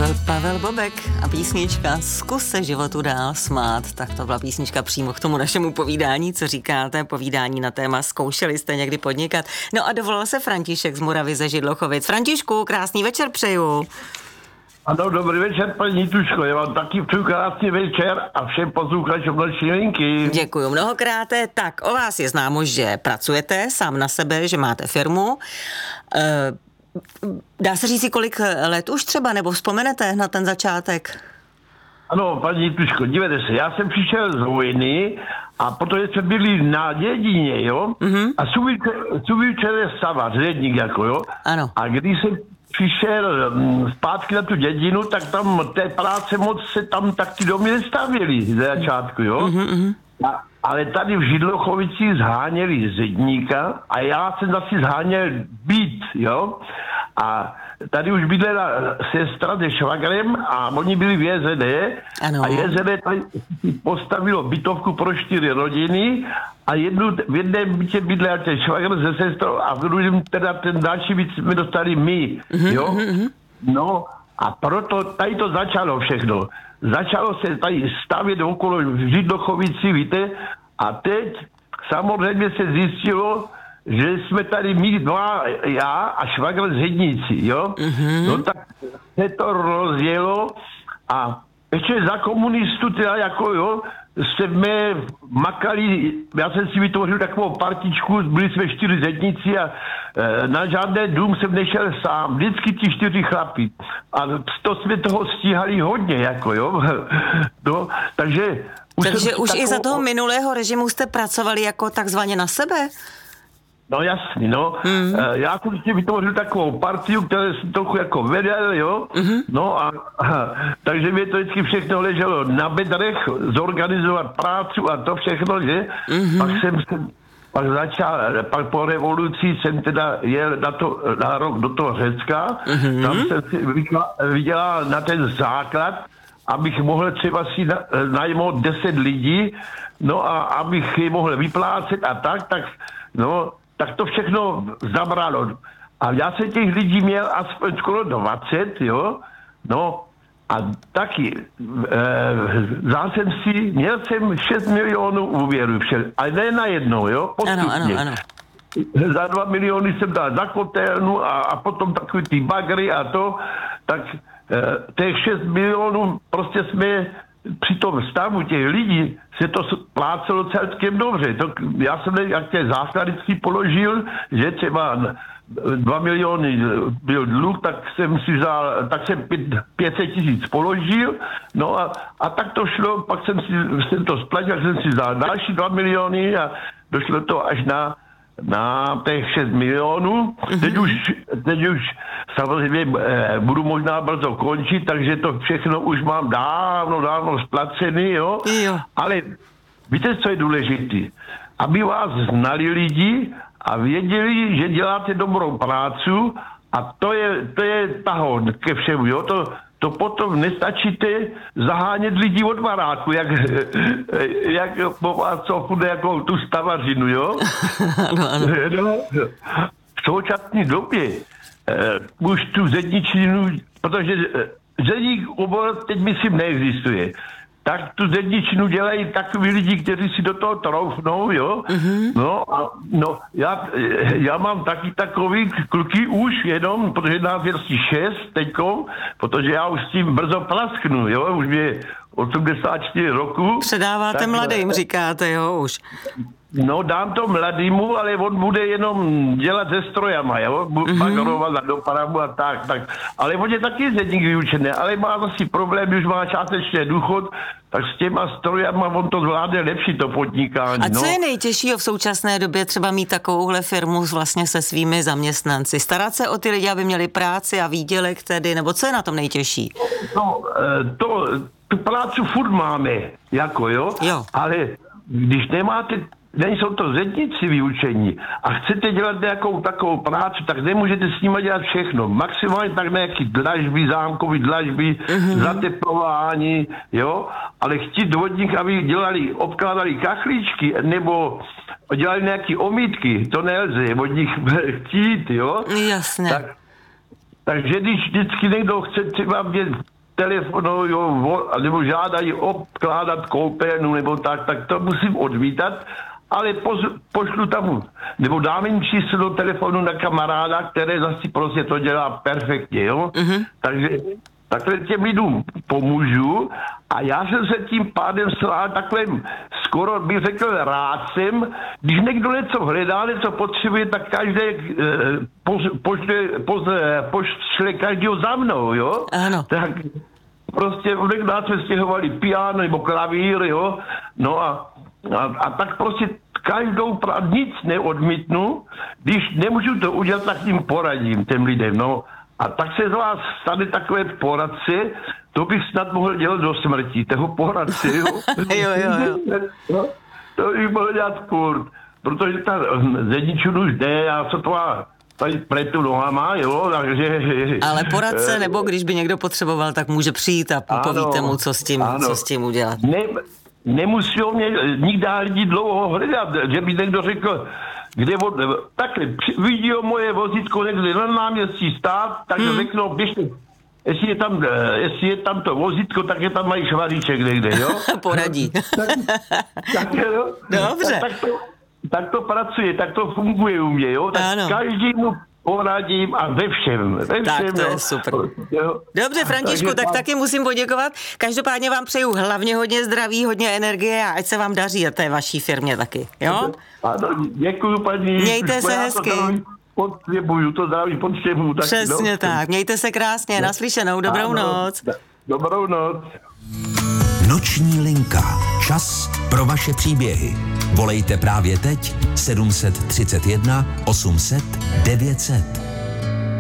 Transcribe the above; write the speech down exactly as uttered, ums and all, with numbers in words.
byl Pavel Bobek a písnička Zkus se životu dál smát. Tak to byla písnička přímo k tomu našemu povídání, co říkáte, povídání na téma zkoušeli jste někdy podnikat. No a dovolal se František z Moravy ze Židlochovic. Františku, krásný večer přeju. Ano, dobrý večer, paní Tuško, já vám taky přeju krásný večer a všem posluchačům naší linky. Děkuju mnohokrát. Tak, o vás je známo, že pracujete sám na sebe, že máte firmu. E, dá se říct, kolik let už třeba, nebo vzpomenete na ten začátek? Ano, paní Tuško, dívejte se, já jsem přišel z vojny a protože jsme byli na dědině, jo, mm-hmm. a Suvíčer je stavař, ředník, jako, jo. Ano. A když jsem přišel zpátky na tu dědinu, tak tam té práce moc se tam tak ty domy nestavěly ze začátku, jo. Mm-hmm. A, ale tady v Židlochovicích zháněli zedníka a já jsem zase zháněl byt, jo. A tady už bydlela sestra se švagrem a oni byli v J Z D a J Z D tady postavilo bytovku pro čtyři rodiny a jednu, v jedné bytě bydlel ten švagr se sestrou a v druhém teda ten další byt jsme dostali my, jo. No a proto tady to začalo všechno. Začalo se tady stavět okolo Židlochovici, víte, a teď samozřejmě se zjistilo, že jsme tady my dva, já a švagr zedníci, jo? Mm-hmm. No tak se to rozjelo a ještě za komunistu teda jako, jo, jsme makali, já jsem si vytvořil takovou partičku, byli jsme čtyři zedníci a e, na žádný dům jsem nešel sám, vždycky ti čtyři chlapi. A to jsme toho stíhali hodně, jako, jo? No, takže... Už takže už takovou... i za toho minulého režimu jste pracovali jako takzvaně na sebe? No jasný, no. Mm. Já jsem si vytvořil takovou partiu, kterou jsem trochu jako vedel, jo. Mm-hmm. No a, a takže mě to vždycky všechno leželo na bedrech, zorganizovat prácu a to všechno, že. Mm-hmm. Pak jsem se, pak začal, pak po revoluci jsem teda jel na, to, na rok do toho Řecka. Mm-hmm. Tam jsem si vydělal na ten základ, abych mohl třeba si na, najmout deset lidí, no a abych je mohl vyplácet a tak, tak, no, tak to všechno zabralo. A já jsem těch lidí měl aspoň skoro dvacet, jo, no a taky, e, zá jsem si, měl jsem šest milionů úvěru, ale ne najednou, jo, postupně. Ano, ano, ano. Za dva miliony jsem dal za kotelnu a, a potom takový ty bagry a to, tak e, těch šest milionů prostě jsme při tom stavu těch lidí se to plácelo celkem dobře. To, já jsem jak tě základicky položil, že třeba dva miliony byl dluh, tak jsem si vzal, tak jsem pět set tisíc položil, no a, a tak to šlo, pak jsem si jsem to splatil, tak jsem si vzal další dva miliony a došlo to až na na těch šest milionů. Mm-hmm. Teď už, teď už samozřejmě eh, budu možná brzo končit, takže to všechno už mám dávno, dávno splacený, jo. jo. Ale víte, co je důležité? Aby vás znali lidi a věděli, že děláte dobrou prácu a to je, to je tahoun ke všemu, jo. To, to potom nestačíte zahánět lidi od baráku, jak, jak po vás co půjde jako tu stavařinu, jo? ano, ano. No, v současné době eh, už tu zedničinu, protože zedník obor teď myslím neexistuje, tak tu zedničinu dělají takový lidi, kteří si do toho troufnou, jo. Mm-hmm. No, a, no já, já mám taky takový kluky už jenom, protože nás je asi šest teďko, protože já už s tím brzo prasknu, jo, už mě osmdesát čtyři roku. Předáváte tak, mladým, říkáte, jo, už. No, dám to mladýmu, ale on bude jenom dělat se strojama, jo, mm-hmm. bagarovat na dopravu a tak, tak. Ale on je taky zedník vyučený, ale má asi problém, už má částečně důchod, tak s těma strojama on to zvládne lepší, to podnikání. A co no. je nejtěžšího v současné době třeba mít takovouhle firmu vlastně se svými zaměstnanci? Starat se o ty lidi, aby měli práci a výdělek tedy, nebo co je na tom nejtěžší? No, to, tu práci furt máme, jako jo, jo. Ale když nemáte, nejsou to zedníci vyučení a chcete dělat nějakou takovou práci, tak nemůžete s nimi dělat všechno. Maximálně tak nějaký dlažby, zámkový dlažby, mm-hmm. zateplování, jo, ale chtít od nich, aby dělali, obkládali kachlíčky nebo dělali nějaké omítky, to nelze od nich chtít, jo. Jasně. Tak, takže když vždycky někdo chce třeba mě telefonují, nebo žádají obkládat koupelnu, nebo tak, tak to musím odmítat, ale poz, pošlu tam, nebo dám jim číslo do telefonu na kamaráda, které zase prostě to dělá perfektně, jo. Mm-hmm. Takže takhle těm lidům pomůžu a já jsem se tím pádem stál takovým, skoro bych řekl rádcem, když někdo něco hledá, něco potřebuje, tak každý eh, pošle, pošle každýho za mnou, jo? Ano. Tak prostě někdo jsme stěhovali piano nebo klavír, jo? No a, a, a tak prostě každou pra- nic neodmítnu, když nemůžu to udělat, tak tím poradím těm lidem, no. A tak se z vás stane takové poradce, to bych snad mohl dělat do smrti, toho poradce, jo? jo, jo, jo. No, to bych mohl dělat furt, protože ta zedničů už jde, já se to má tady pletu nohama, jo, takže... Ale poradce, nebo když by někdo potřeboval, tak může přijít a povíte mu, co s tím, co s tím udělat. Ne, nemusí o mě nikdy lidi dlouho hledat, že by někdo řekl, kde od, takhle, vidí moje vozítko někde na náměstí stát, tak hmm. řeknou, běžte, jestli je tam, jestli je tam to vozítko, tak je tam mají švaříček někde, jo? Poradí. tak, tak, jo? Dobře. Tak, tak, to, tak to pracuje, tak to funguje u mě, jo? Tak ano. Každému poradím a ve všem. Ve všem, tak to jo? je super. Jo? Dobře, Františku, tak tam... taky musím poděkovat. Každopádně vám přeju hlavně hodně zdraví, hodně energie a ať se vám daří a té vaší firmě taky, jo? Ano, děkuju, paní. Mějte se hezky. Potřebuju, to zdraví potřebuju. Tak, přesně no. tak, mějte se krásně, no. Naslyšenou, dobrou ano, noc. Dobrou noc. Noční linka. Čas pro vaše příběhy. Volejte právě teď sedm set třicet jedna osm set devět set.